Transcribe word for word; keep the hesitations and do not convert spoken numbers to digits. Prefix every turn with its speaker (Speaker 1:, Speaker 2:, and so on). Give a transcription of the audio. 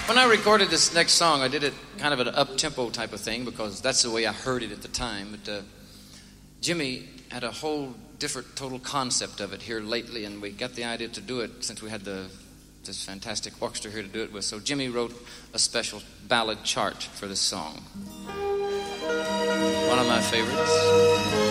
Speaker 1: When I recorded this next song, I did it kind of an up-tempo type of thing because that's the way I heard it at the time. But uh, Jimmy had a whole different total concept of it here lately, and we got the idea to do it since we had the this fantastic orchestra here to do it with. So Jimmy wrote a special ballad chart for this song. One of my favorites.